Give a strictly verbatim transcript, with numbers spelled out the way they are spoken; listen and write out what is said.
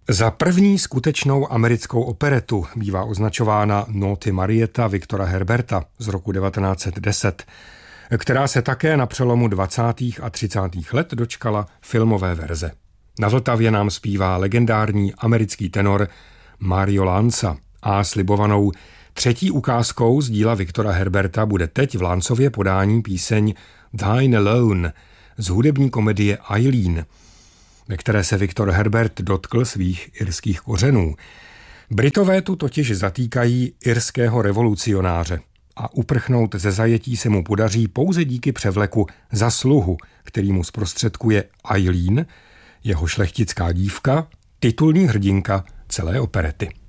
Za první skutečnou americkou operetu bývá označována Nóty Marietta Viktora Herberta z roku devatenáct set deset, která se také na přelomu dvacátých a třicátých let dočkala filmové verze. Na Vltavě nám zpívá legendární americký tenor Mario Lanza a slibovanou třetí ukázkou z díla Viktora Herberta bude teď v Lancově podání píseň Thine Alone z hudební komedie Eileen, ve které se Viktor Herbert dotkl svých irských kořenů. Britové tu totiž zatýkají irského revolucionáře a uprchnout ze zajetí se mu podaří pouze díky převleku Zasluhu, který mu zprostředkuje Eileen, jeho šlechtická dívka, titulní hrdinka celé operety.